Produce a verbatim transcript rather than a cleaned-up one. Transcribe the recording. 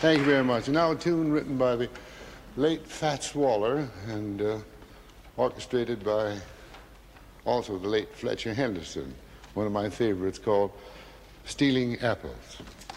Thank you very much. And now a tune written by the late Fats Waller and uh, orchestrated by also the late Fletcher Henderson, one of my favorites, called Stealing Apples.